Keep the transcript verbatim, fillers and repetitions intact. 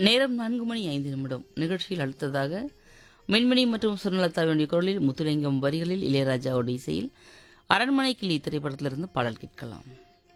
நேரம் நான்கு மணி ஐந்து நிமிடம். நிகழ்ச்சியில் அடுத்ததாக மின்மினி மற்றும் சுர்ணலதாவுடைய குரலில் முத்துலிங்கம் வரிகளில் இளையராஜாவுடைய இசையில் அரண்மனை கிளி திரைப்படத்திலிருந்து பாடல் கேட்கலாம்.